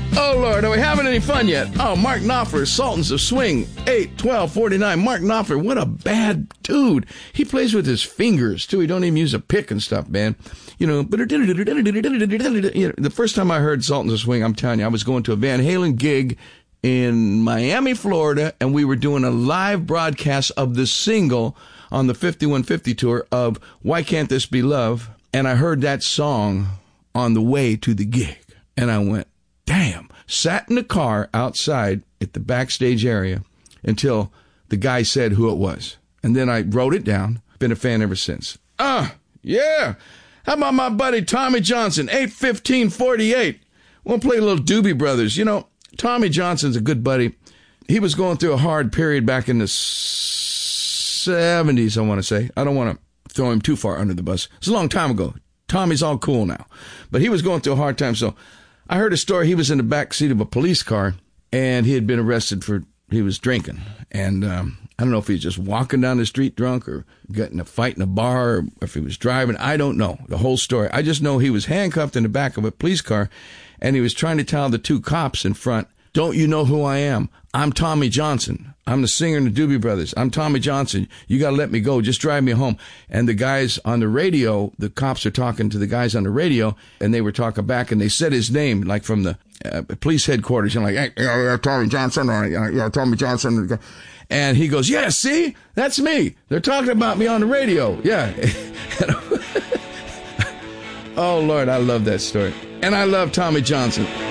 Oh, Lord, are we having any fun yet? Oh, Mark Knopfler, Sultans of Swing, 8-12-49. Mark Knopfler, what a bad dude. He plays with his fingers, too. He don't even use a pick and stuff, man. You know, the first time I heard Sultans of Swing, I'm telling you, I was going to a Van Halen gig in Miami, Florida, and we were doing a live broadcast of the single on the 5150 tour of Why Can't This Be Love? And I heard that song on the way to the gig, and I went, damn. Sat in the car outside at the backstage area until the guy said who it was. And then I wrote it down. Been a fan ever since. Yeah. How about my buddy Tommy Johnson, 8-15-48? We'll play a little Doobie Brothers. You know, Tommy Johnson's a good buddy. He was going through a hard period back in the 70s, I want to say. I don't want to throw him too far under the bus. It's a long time ago. Tommy's all cool now. But he was going through a hard time, so I heard a story. He was in the back seat of a police car, and he had been arrested he was drinking. And I don't know if he was just walking down the street drunk or got in a fight in a bar or if he was driving. I don't know the whole story. I just know he was handcuffed in the back of a police car, and he was trying to tell the two cops in front, don't you know who I am? I'm Tommy Johnson. I'm the singer in the Doobie Brothers. I'm Tommy Johnson. You got to let me go. Just drive me home. And the guys on the radio, the cops are talking to the guys on the radio, and they were talking back, and they said his name, like from the police headquarters. And like, hey, Tommy Johnson, or Tommy Johnson. And he goes, yeah, see? That's me. They're talking about me on the radio. Yeah. Oh, Lord, I love that story. And I love Tommy Johnson.